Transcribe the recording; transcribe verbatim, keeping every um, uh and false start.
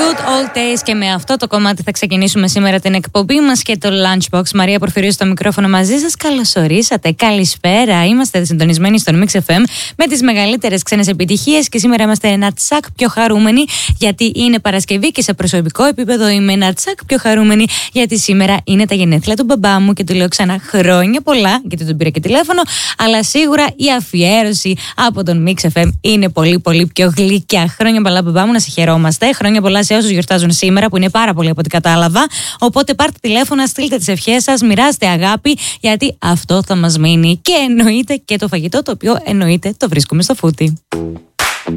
Good Old Days, και με αυτό το κομμάτι θα ξεκινήσουμε σήμερα την εκπομπή μας και το Lunchbox. Μαρία Πορφυρίου στο μικρόφωνο μαζί σας. Καλώς ορίσατε. Καλησπέρα. Είμαστε συντονισμένοι στον Mix εφ εμ με τις μεγαλύτερες ξένες επιτυχίες και σήμερα είμαστε ένα τσακ πιο χαρούμενοι γιατί είναι Παρασκευή και σε προσωπικό επίπεδο είμαι ένα τσακ πιο χαρούμενη γιατί σήμερα είναι τα γενέθλια του μπαμπά μου και του λέω ξανά χρόνια πολλά γιατί τον πήρα και τηλέφωνο, αλλά σίγουρα η αφιέρωση από τον Mix εφ εμ είναι πολύ πολύ πιο γλυκιά. Χρόνια πολλά μπαμπά μου, να σε χαιρόμαστε. Χρόνια πολλά σε όσους γιορτάζουν σήμερα που είναι πάρα πολλοί από ό,τι κατάλαβα. Οπότε πάρτε τηλέφωνα, στείλτε τις ευχές σας, μοιράστε αγάπη γιατί αυτό θα μας μείνει και εννοείται και το φαγητό το οποίο εννοείται το βρίσκουμε στο φούτι.